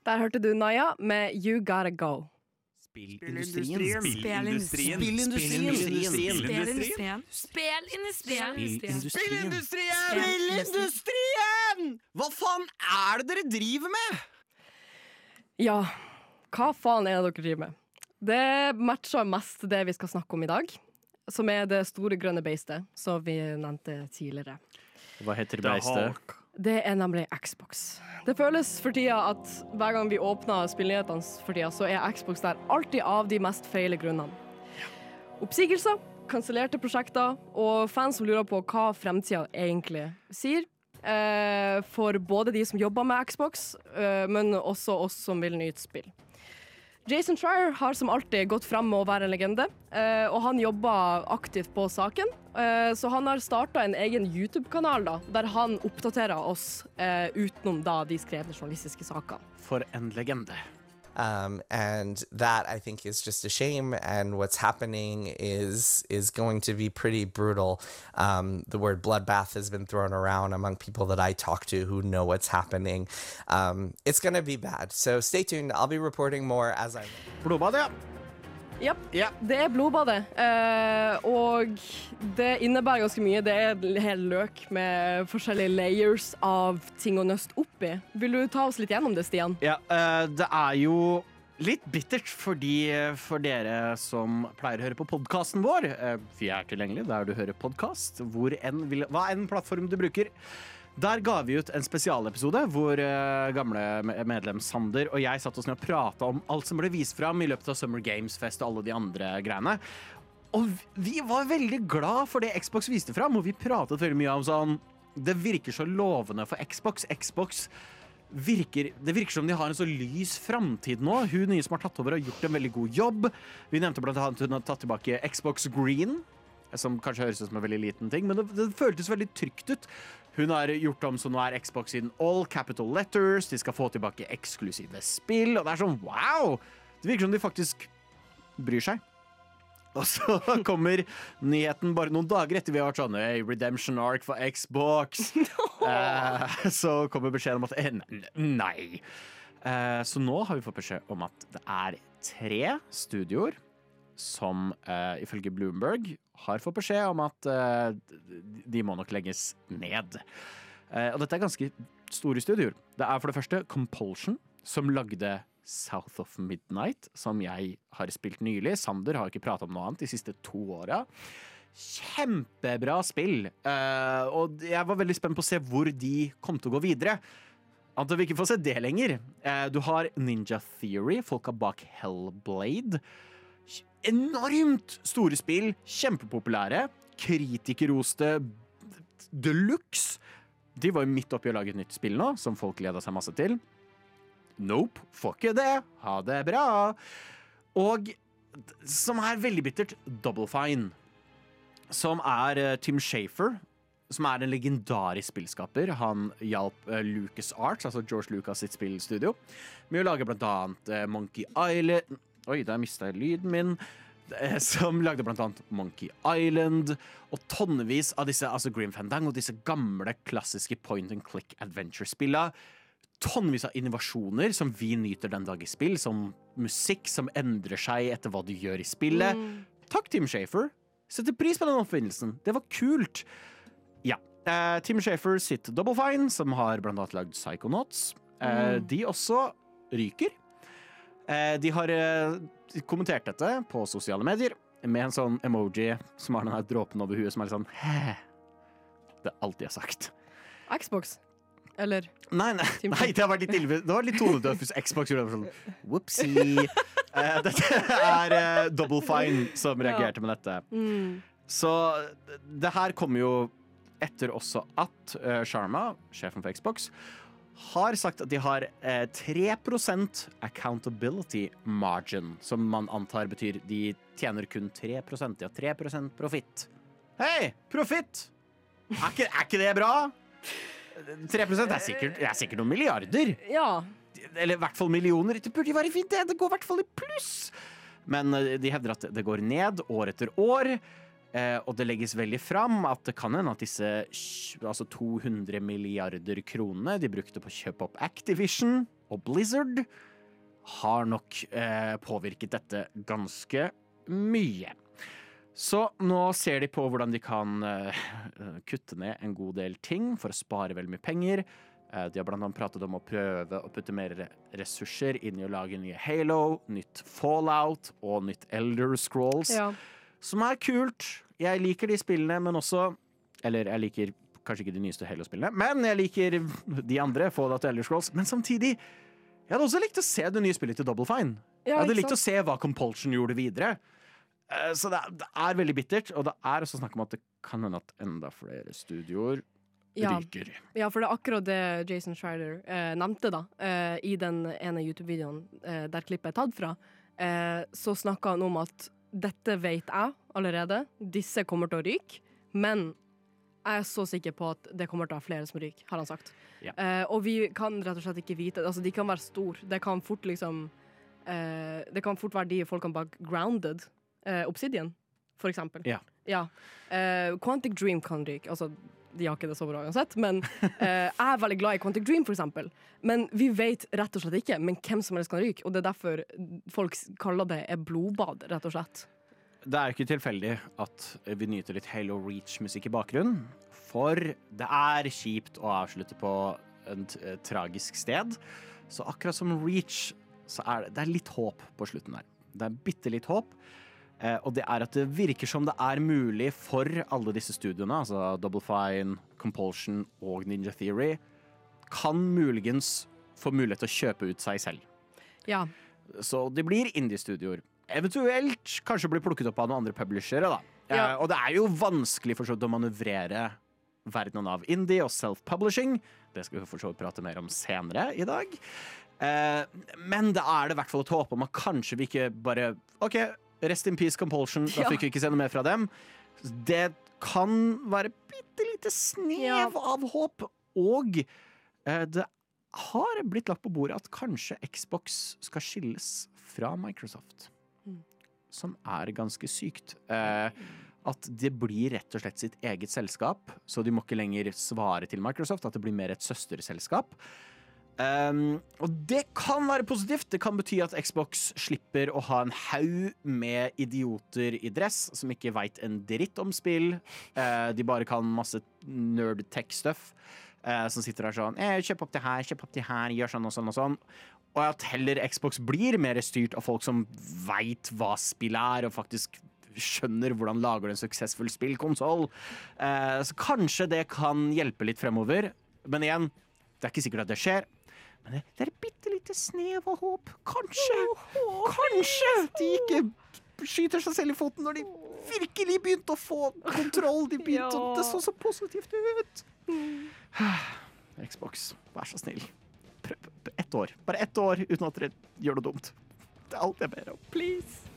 Der hørte du Naya med You Gotta Go. Spillindustrien! Hva faen det dere driver med? Ja, hva faen det dere driver med? Det matcher mest det vi skal snakke om i dag, som det store grønne beistet, som vi nevnte tidligere. Hva heter beistet? Det nemlig Xbox. Det føles for tida at hver gang vi åpner spillnyhetene for tida, så Xbox der alltid av de mest feile grunnene. Oppsigelser, kansellerte prosjekter, og fans som lurer på hva fremtiden egentlig sier. For både de som jobber med Xbox, men også oss som vil nyte spill. Jason Schreier har som alltid gått frem med å være en legende, og han jobber aktivt på saken. Så han har startet en egen YouTube-kanal da, der han oppdaterer oss utenom da de skrevne journalistiske saker. For en legende. And that I think is just a shame, and what's happening is going to be pretty brutal. The word bloodbath has been thrown around among people that I talk to who know what's happening. It's going to be bad, so stay tuned. I'll be reporting more as I... Blodbad, ja. Japp, Ja. det blodbadet, og det innebærer ganske mye. Det en hel løk med forskjellige layers av ting å nøste opp i. Vil du ta oss litt gjennom det, Stian? Ja, det jo litt bittert for dere som pleier å høre på podcasten vår. Vi tilgjengelig der du hører podcast, hva enn plattform du bruker. Der ga vi ut en spesialepisode hvor gamle medlem Sander og jeg satt oss ned og pratet om alt som ble vist fram i løpet av Summer Games Fest og alle de andre greiene. Og vi var veldig glad for det Xbox viste fram, og vi pratet veldig mye om sånn, det virker så lovende for Xbox. Det virker som de har en så lys fremtid nå. Hun nye som har tatt over har gjort en veldig god jobb. Vi nevnte blant annet hun har tatt tilbake Xbox Green, som kanskje høres ut som en veldig liten ting, men det føltes veldig trygt ut. Hun har gjort om så nå Xbox in all capital letters, de skal få tilbake eksklusive spill, og det sånn, wow! Det virker som de faktisk bryr seg. Og så kommer nyheten bare noen dager etter vi har vært sånn, hey, Redemption Arc for Xbox. Så kommer beskjeden om at, nei. Så nå har vi fått beskjed om at det 3 studioer som ifølge Bloomberg har fått beskjed om at de må nok legges ned. Og dette ganske store studioer. Det for det første Compulsion, som lagde South of Midnight, som jeg har spilt nylig. Sander har ikke pratet om noe annet de siste 2 årene. Kjempebra spill. Og jeg var veldig spent på å se hvor de kom til å gå videre. Antar vi ikke får se det lenger. Du har Ninja Theory, folka bak Hellblade. Enormt store spill, kjempepopulære, kritikerroste deluxe. De var jo midt oppi å lage et nytt spill nå, som folk gleder seg masse til. Nope, får ikke det. Ha det bra. Og som veldig bittert, Double Fine, som Tim Schafer, som en legendarisk spillskaper. Han hjalp LucasArts, altså George Lucas sitt spillstudio, med å lage blant annet Monkey Island. Oi, der mistet jeg lyden min. Som lagde blant annet Monkey Island og tonnevis av disse, altså Grim Fandango, disse gamle klassiske point-and-click adventure-spillene. Tonnevis av innovasjoner som vi nyter den dag i spill, som musikk som endrer seg etter hva du gjør i spillet. Takk, Tim Schafer. Setter pris på den oppfinnelsen. Det var kult. Ja, Tim Schafer sitt Double Fine, som har blant annet lagd Psychonauts. De også ryker. De har kommentert dette på sosiale medier med en sånn emoji som har denne dråpen over huet som sånn det alt de har sagt. Xbox? Eller? Nei, det har vært litt ille. Det var litt tonedøft hvis Xbox gjorde det sånn whoopsie. Dette Double Fine som reagerte med dette. Så det her kommer jo etter også at Sharma, sjefen for Xbox, har sagt at de har 3% accountability margin, som man antar betyr de tjener kun 3%, ja, 3% profitt. Hei, profitt! Ikke det bra? 3% sikkert noen milliarder. Ja. Eller i hvert fall millioner. Det burde være fint, det går i hvert fall i pluss. Men de hevder at det går ned år etter år. Og det legges veldig fram at det kan hende at disse 200 milliarder kronene de brukte på å kjøpe opp Activision, og Blizzard har nok påvirket dette ganske mye. Så nå ser de på hvordan de kan kutte ned en god del ting for å spare veldig mye penger. De har blant annet pratet om å prøve å putte mer ressurser inn i å lage nye Halo, nytt Fallout og nytt Elder Scrolls, som kult. Jeg liker de spillene, men også, eller jeg liker kanskje ikke de nyeste Halo-spillene, men jeg liker de andre, Fallout og Elder Scrolls, men samtidig, jeg hadde også likt å se det nye spillet til Double Fine. Jeg hadde likt å se hva Compulsion gjorde videre. Så det veldig bittert, og det også snakk om at det kan hende at enda flere studioer ryker. Ja, for det akkurat det Jason Schreier nevnte da, i den ene YouTube-videoen der klippet tatt fra, så snakket han om at dette vet jeg allerede, disse kommer til å ryke, men jeg så sikker på at det kommer til å ha flere som ryker, har han sagt. Ja. Og vi kan rett og slett ikke vite, altså de kan være stor, det kan fort være de folkene bak Grounded, Obsidian, for eksempel. Ja. Quantic Dream kan ryke, altså de har ikke det så bra uansett, men jeg veldig glad i Quantic Dream for eksempel, men vi vet rett og slett ikke, men hvem som helst kan ryke, og det derfor folk kaller det blodbad, rett og slett. Det ikke tilfeldig at vi nyter litt Halo Reach-musikk i bakgrunnen, for det kjipt å avslutte på et tragisk sted, så akkurat som Reach, så det litt håp på slutten der. Det bitte litt håp, og det at det virker som det mulig for alle disse studiene, altså Double Fine, Compulsion og Ninja Theory, kan muligens få mulighet til å kjøpe ut seg selv. Ja. Så det blir indie-studioer. Eventuelt kanskje blir plukket opp av noen andre publishere, da. Ja. Og det jo vanskelig for så vidt å manøvrere verdenen av indie og self-publishing. Det skal vi for så vidt prate mer om senere i dag. Men det det i hvert fall et håp om at kanskje vi ikke bare rest in peace Compulsion, da fikk vi ikke se noe mer fra dem. Det kan være bitte lite snev av håp, og det har blitt lagt på bordet at kanskje Xbox skal skilles fra Microsoft, som ganske sykt. At det blir rett og slett sitt eget selskap, så de må ikke lenger svare til Microsoft, at det blir mer et søsterselskap. Og det kan være positivt. Det kan bety at Xbox slipper å ha en haug med idioter i dress som ikke vet en dritt om spill. De bare kan masse nerd-tech-stuff som sitter der sånn kjøp opp det her, gjør sånn og sånn og sånn. Og at heller Xbox blir mer styrt av folk som vet hva spill og faktisk skjønner hvordan lager du en suksessfull spillkonsol. Så kanskje det kan hjelpe litt fremover. Men igjen, det ikke sikkert at det skjer. Men det bitte lite snev av håp. Kanskje de ikke skyter seg selv i foten når de virkelig begynte å få kontroll. De begynte det så positivt ut. Xbox, vær så snill. Prøv 1 år. Bare 1 år uten at dere gjør noe dumt. Det alt jeg ber om. Please.